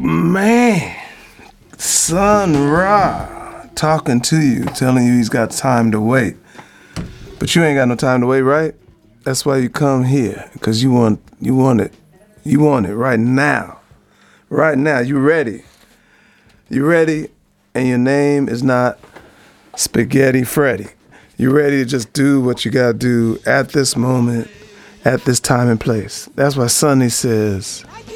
Man, Sun Ra talking to you, telling you he's got time to wait. But you ain't got no time to wait, right? That's why you come here, because you want it. You want it right now. Right now, you ready. You ready, and your name is not Spaghetti Freddy. You ready to just do what you gotta do at this moment, at this time and place. That's why Sonny says,